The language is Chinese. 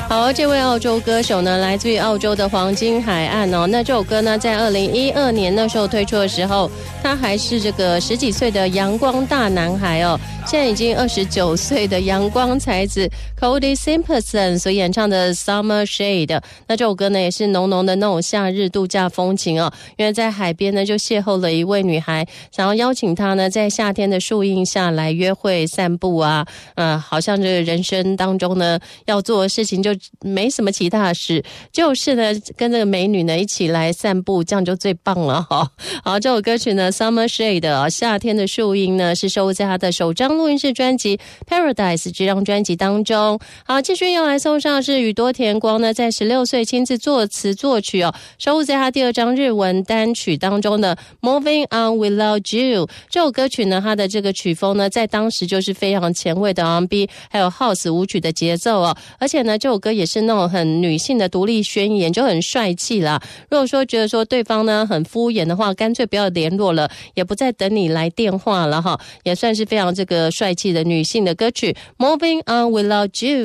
好，这位澳洲歌手呢，来自于澳洲的黄金海岸哦。那这首歌呢，在2012年那时候推出的时候，他还是这个10几岁的阳光大男孩哦。现在已经29岁的阳光才子 Cody Simpson 所演唱的 Summer Shade。那这首歌呢，也是浓浓的那种夏日度假风情哦。因为在海边呢，就邂逅了一位女孩，想要邀请她呢，在夏天的树荫下来约会散步啊。好像这个人生当中呢，要做的事情就没什么其他的事，就是呢，跟这个美女呢一起来散步，这样就最棒了哈。好，这首歌曲呢 Summer Shade 夏天的树荫呢，是收录在他的首张录音室专辑 Paradise 这张专辑当中。好，继续要来送上是宇多田光呢，在16岁亲自作词作曲哦，收录在他第2张日文单曲当中的 Moving On Without You。 这首歌曲呢，它的这个曲风呢，在当时就是非常前卫的 R&B 还有 House 舞曲的节奏哦，而且呢，这首歌也是那种很女性的独立宣言，就很帅气啦。如果说觉得说对方呢很敷衍的话，干脆不要联络了，也不再等你来电话了哈，也算是非常这个帅气的女性的歌曲 Moving On Without You。